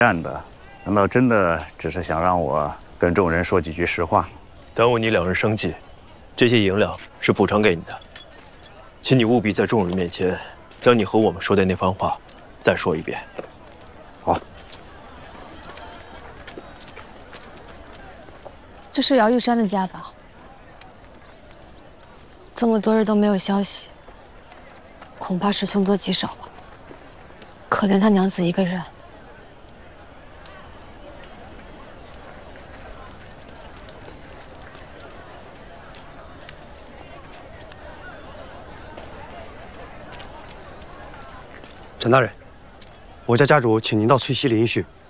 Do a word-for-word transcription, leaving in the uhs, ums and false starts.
干的，难道真的只是想让我跟众人说几句实话？ 耽误你两人生计，这些银两是补偿给你的，请你务必在众人面前将你和我们说的那番话再说一遍。 好。 这是姚玉山的家吧？这么多日都没有消息，恐怕是凶多吉少了。可怜他娘子一个人。 陈大人，我家家主请您到翠溪联谊去